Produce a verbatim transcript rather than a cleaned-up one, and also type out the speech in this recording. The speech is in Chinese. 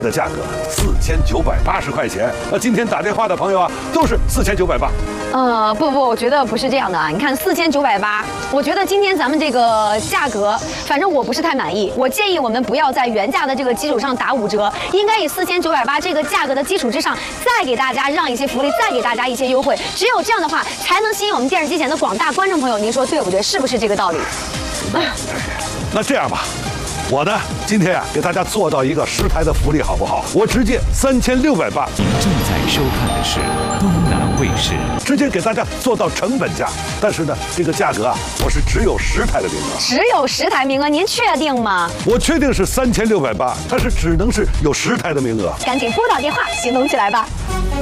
的价格四千九百八十块钱。那今天打电话的朋友啊，都是四千九百八。 呃，不不，我觉得不是这样的啊。你看四千九百八，我觉得今天咱们这个价格，反正我不是太满意。我建议我们不要在原价的这个基础上打五折，应该以四千九百八这个价格的基础之上，再给大家让一些福利，再给大家一些优惠。只有这样的话，才能吸引我们电视机前的广大观众朋友。您说对不对？是不是这个道理？ 那这样吧。我呢，今天啊，给大家做到一个十台的福利，好不好？我直接三千六百八。 您正在收看的是东南卫视， 直接给大家做到成本价。但是呢，这个价格啊，我是只有十台的名额， 只有十台名额，您确定吗？ 我确定是三千六百八，但是只能是有十台的名额。 赶紧拨打电话，行动起来吧。